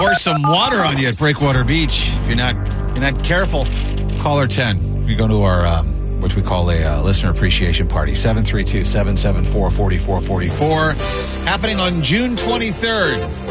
pour some water on you at Breakwater Beach if you're not careful. Caller 10. You go to our which we call a listener appreciation party. 732-774-4444. Happening on June 23rd.